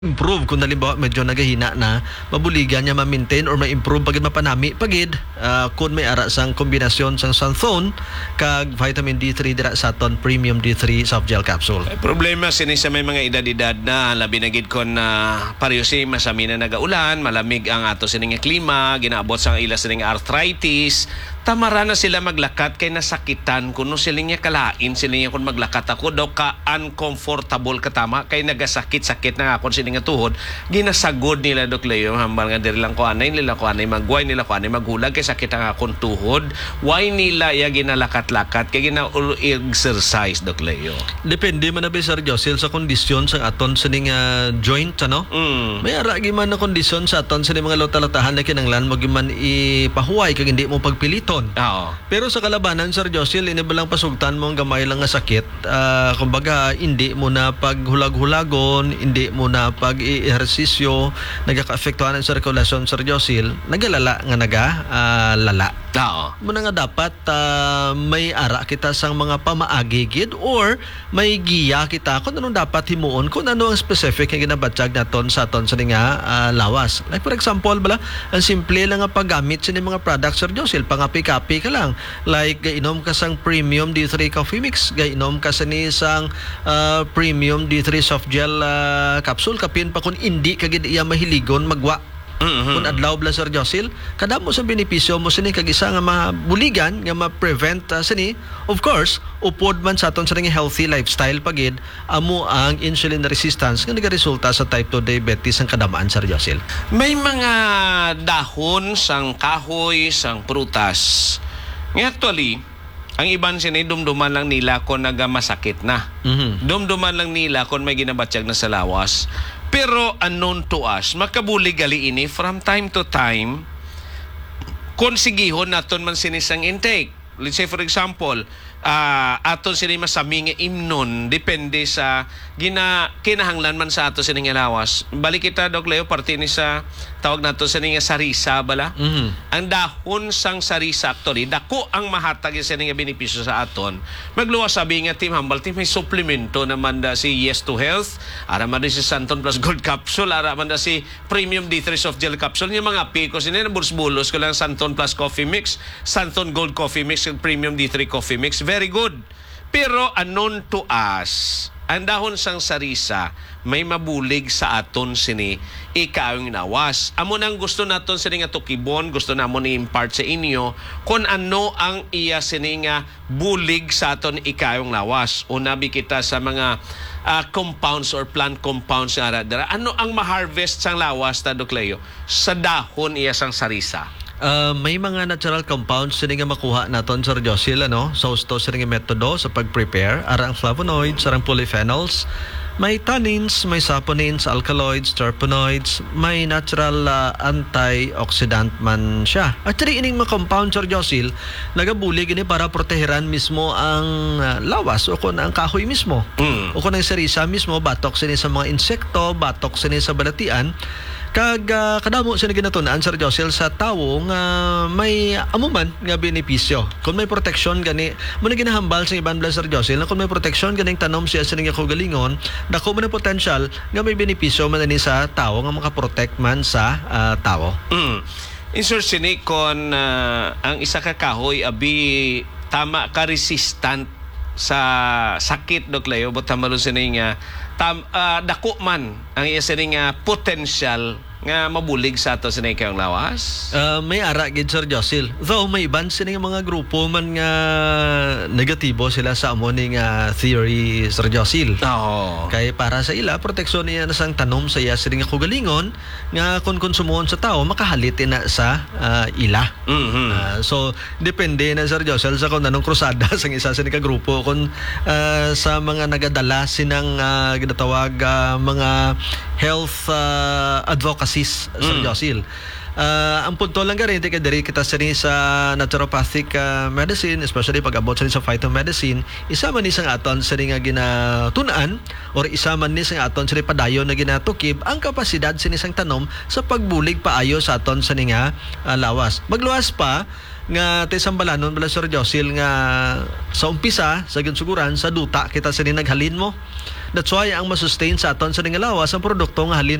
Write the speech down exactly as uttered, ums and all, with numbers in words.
improve kung halimbawa medyo nagahina na mabuligan niya ma-maintain or ma-improve pagid mapanami pagid uh, kung may ara sang kombinasyon sang Santhone kag vitamin D three dira sa aton premium D three soft gel capsule. Ay, problema sini sa may mga edad-edad na labi na gid kon na uh, pareho si masami na nagaulan, malamig ang ato sining klima, ginaabot sang ila sining arthritis, tamara na sila maglakat kay nasakitan kuno siling niya kalain siling niya kun maglakat ako daw ka uncomfortable katama kay nagasakit-sakit na akon sining nga tuhod ginasagod nila Dok Leo hambal nga diri lang ko anay nila ko anay magway nila ko anay maghulag kay sakit ang akon tuhod why nila ya ginalakat-lakat kay gina-exercise Dok Leo. Depende man na ba Sir Josil sa kondisyon sa aton sining uh, joint ano. Mm. May ara gi man na kondisyon sa aton sining mga lota-lotahan na kinanglan mo gi man ipahuway kag hindi mo pagpiliton. Oo. Pero sa kalabanan Sir Josil ini balang pasugtan mo ang gamay lang nga sakit uh, kumbaga hindi mo na paghulag-hulagon, hindi mo na pag-i-ehersisyo nagaka-apektuhan ang sirkulasyon Sir Josil, nagalala nga naga uh, lala. Oo. Muna nga dapat uh, may ara kita sang mga pamaagigid or may giya kita kung anong dapat himuon, kung ano ang specific nga ginabatyag naton sa aton sa nga uh, lawas. Like for example, bala, ang simple lang nga paggamit sa mga products Sir Josil, pangapi-kapi ka lang. Like gainom ka sang premium D three coffee mix, gainom ka sa ni sang uh, premium D three soft gel uh, capsule, kapin pa kung hindi ka gid iya mahiligon magwa. Mm-hmm. Kung adlaw bla Sir Josil, kada mo sa benepisyo mo sini kag isa nga mabuligan nga ma-prevent uh, sini. Of course, upod man sa aton sa nga healthy lifestyle pagid amo ang insulin resistance nga nagaresulta sa type two diabetes ang kadamaan Sir Josil. May mga dahon sang kahoy, sang prutas. Nga actually, ang iban sini dumduman lang nila kung nagamasakit na. Mm-hmm. Dumduman lang nila kung may ginabatyag na sa lawas. Pero unknown to us, makabuli gali ini from time to time kung sigihon naton man sinisang intake. Let's say for example, uh, aton sini masami nga imnon depende sa gina kinahanglan man sa ato sini nga lawas. Balik kita Dok Leo parte ni sa tawag nato sini nga sarisa bala. Mm-hmm. Ang dahon sang sarisa actually dako ang mahatag sa nga benepisyo sa aton. Magluwas sabi nga team Humble Team may suplemento naman da si Yes to Health, ara man si Santhone Plus Gold Capsule, ara man da si Premium D three Soft Gel Capsule. Yung mga piko sini na bulos-bulos ko lang Santhone Plus Coffee Mix, Santhone Gold Coffee Mix, Premium D three Coffee Mix. Very good. Pero unknown to us, ang dahon sang sarisa may mabulig sa aton sini ikaawing nawas. Amo nang gusto naton sini nga tukibon, gusto namon i-impart sa inyo kung ano ang iya sini nga bulig sa aton ikaawing nawas. Una bi kita sa mga uh, compounds or plant compounds nga dara. Ano ang ma-harvest sang lawas ta Dok Leo? Sa dahon iya sang sarisa. Uh, may mga natural compounds sila nga makuha naton Sir Josil ano so sto sila nga metodo sa pag-prepare arang flavonoids, arang polyphenols, may tannins, may saponins, alkaloids, terpenoids, may natural uh, antioxidant man siya. Actually ining mga compounds Sir Josil nagabulig ini para proteheran mismo ang uh, lawas o kun ang kahoy mismo. Mm. O kun ang sarisa mismo batok sini sa mga insekto, batok sini sa balatian. Kag uh, kadamo sa naginatunan Sir Josil sa tawo nga may amuman nga benepisyo. Kung may protection gani, mo na ginahambal sa iban bla Sir Josil na kung may protection ganing tanom siya sa nga kaugalingon, dako man ang potential nga may benepisyo man ani sa tawo nga makaprotect man sa uh, tawo. Mm. Insur sini kon uh, ang isa ka kahoy abi tama ka resistant sa sakit Dok Leo but tamalo sini nga tam uh, dako man ang iya sini nga potential nga mabulig sa ato sinay kayong lawas? Uh, may ara gid Sir Josil. Though may iban sila mga grupo man nga negatibo sila sa amo ni nga theory Sir Josil. Oo. Kay para sa ila proteksyon niya na sang tanom sa iya sila nga kugalingon nga kung konsumohon sa tao makahalit na sa uh, ila. Mm-hmm. Uh, so depende na Sir Josil sa kung anong krusada sang isa sa nga grupo kung uh, sa mga nagadala sinang uh, ginatawag uh, mga health uh, advocacy Sir mm. Josil. Uh, ang punto lang garin, tika diri kita sa sa naturopathic uh, medicine, especially pag abot sa sa phytomedicine, isa man ni sang aton sa nga ginatunaan or isa man ni sang aton sa padayon na ginatukib ang kapasidad sa isang tanom sa pagbulig paayo sa aton sa nga uh, lawas. Magluwas pa nga tisang balanon bala Sir Josil nga sa umpisa sa ginsuguran sa duta kita sa naghalin mo That's why ang masustain sa aton sa nga lawas ang produkto nga halin